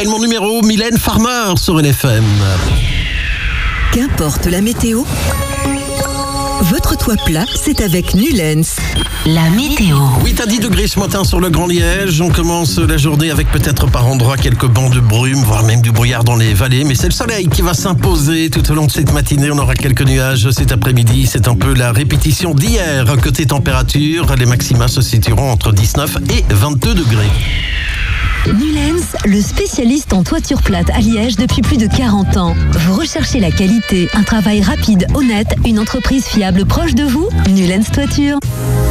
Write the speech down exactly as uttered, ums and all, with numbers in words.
rappelle mon numéro, Mylène Farmer sur N F M. Qu'importe la météo, votre toit plat, c'est avec Nulens. La météo. huit à dix degrés ce matin sur le Grand Liège. On commence la journée avec peut-être par endroits quelques bancs de brume, voire même du brouillard dans les vallées. Mais c'est le soleil qui va s'imposer tout au long de cette matinée. On aura quelques nuages cet après-midi. C'est un peu la répétition d'hier. Côté température, les maxima se situeront entre dix-neuf et vingt-deux degrés. Nulens, le spécialiste en toiture plate à Liège depuis plus de quarante ans. Vous recherchez la qualité, un travail rapide, honnête, une entreprise fiable proche de vous? Nulens Toiture.